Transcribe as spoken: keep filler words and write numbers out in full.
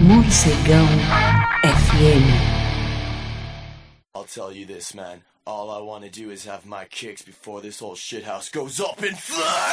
Morcegão F M. I'll tell you this, man. All I want to do is have my kicks before this whole shithouse goes up in flames!